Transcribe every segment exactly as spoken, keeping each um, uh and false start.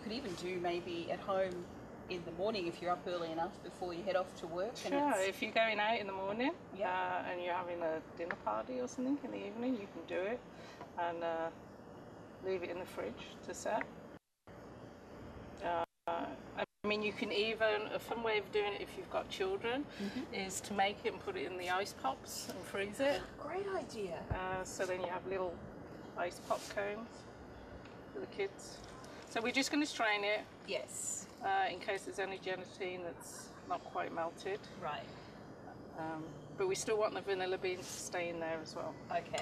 could even do maybe at home in the morning if you're up early enough before you head off to work. Sure, and if you're going out in the morning yeah. uh, and you're having a dinner party or something in the evening, you can do it and uh, leave it in the fridge to set. Uh, I mean, you can even, a fun way of doing it if you've got children mm-hmm. is to make it and put it in the ice pops and freeze it. Great idea. Uh, so then you have little ice pop cones for the kids. So we're just going to strain it. Yes. Uh, in case there's any gelatine that's not quite melted. Right. Um, but we still want the vanilla beans to stay in there as well. Okay.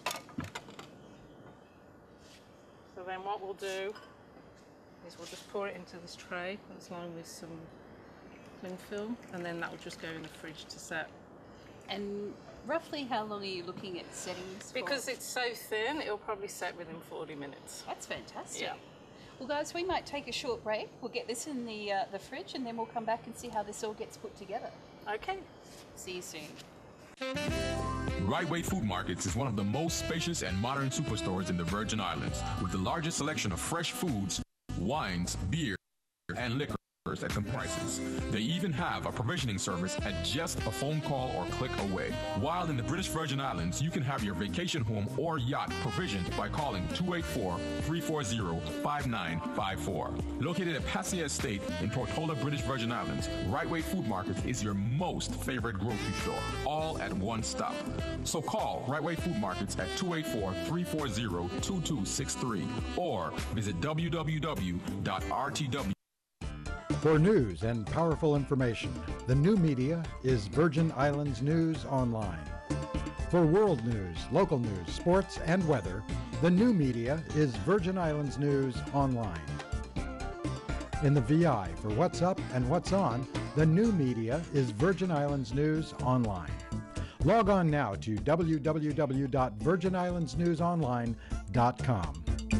So then what we'll do is we'll just pour it into this tray that's lined with some cling film, and then that will just go in the fridge to set. And roughly how long are you looking at setting this for? Because it's so thin, it'll probably set within forty minutes. That's fantastic. Yeah. Well, guys, we might take a short break. We'll get this in the uh, the fridge, and then we'll come back and see how this all gets put together. Okay. See you soon. Right Way Food Markets is one of the most spacious and modern superstores in the Virgin Islands, with the largest selection of fresh foods, wines, beer, and liquor at some prices. They even have a provisioning service at just a phone call or click away. While in the British Virgin Islands, you can have your vacation home or yacht provisioned by calling two eight four, three four zero, five nine five four. Located at Passia Estate in Tortola, British Virgin Islands, Right Way Food Market is your most favorite grocery store, all at one stop. So call Right Way Food Markets at two eight four, three four zero, two two six three or visit w w w dot r t w. For news and powerful information, the new media is Virgin Islands News Online. For world news, local news, sports, and weather, the new media is Virgin Islands News Online. In the V I for what's up and what's on, the new media is Virgin Islands News Online. Log on now to w w w dot virgin islands news online dot com.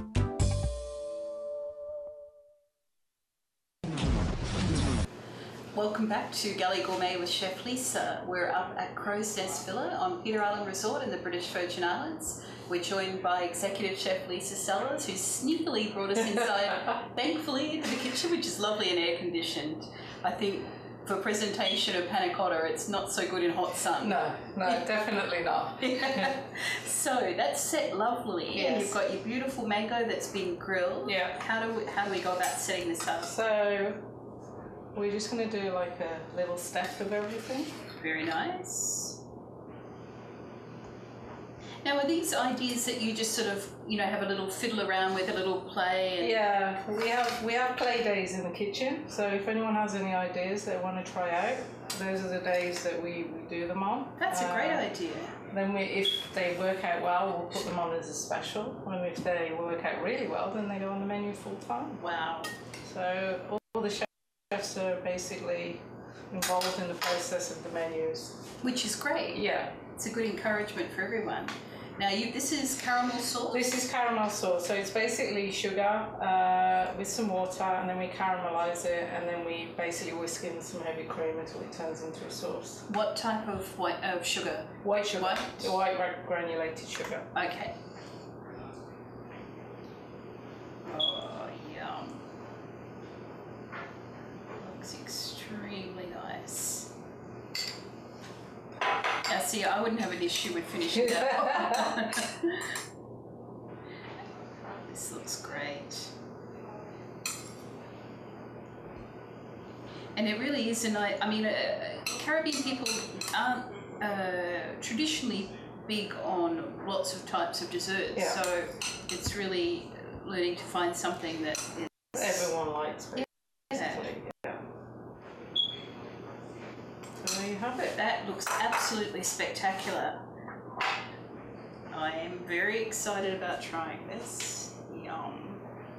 Welcome back to Galley Gourmet with Chef Lisa. We're up at Crow's Nest Villa on Peter Island Resort in the British Virgin Islands. We're joined by Executive Chef Lisa Sellers, who sneakily brought us inside, thankfully, into the kitchen, which is lovely and air-conditioned. I think for presentation of panna cotta, it's not so good in hot sun. No, no, definitely not. So that's set lovely. Yes. And you've got your beautiful mango that's been grilled. Yeah. How do we, how do we go about setting this up? So we're just going to do like a little step of everything. Very nice. Now, are these ideas that you just sort of, you know, have a little fiddle around with, a little play? And... Yeah, we have we have play days in the kitchen. So if anyone has any ideas they want to try out, those are the days that we, we do them on. That's a great uh, idea. Then we, if they work out well, we'll put them on as a special. And if they work out really well, then they go on the menu full time. Wow. So all the chefs are basically involved in the process of the menus. Which is great. Yeah. It's a good encouragement for everyone. Now, you, this is caramel sauce? This is caramel sauce. So it's basically sugar uh, with some water, and then we caramelize it, and then we basically whisk in some heavy cream until it turns into a sauce. What type of white of sugar? White sugar. White, white granulated sugar. Okay. Oh, yum. Looks extremely nice. Now, see, I wouldn't have an issue with finishing that. This looks great. And it really is a nice, I mean, uh, Caribbean people aren't uh, traditionally big on lots of types of desserts, yeah. So it's really learning to find something that is... everyone likes, basically. Yeah. Yeah. So there you have it. That looks absolutely spectacular. I am very excited about trying this. Yum.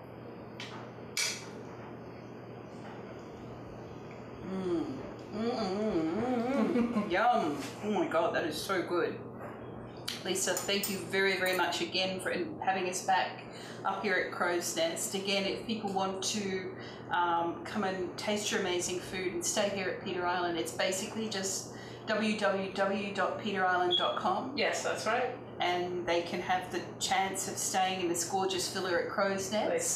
Mmm. Mm, mm, mm, mm. Yum. Oh my God, that is so good. Lisa, thank you very, very much again for having us back up here at Crow's Nest. Again, if people want to um, come and taste your amazing food and stay here at Peter Island, it's basically just w w w dot peter island dot com. Yes, that's right. And they can have the chance of staying in this gorgeous villa at Crow's Nest.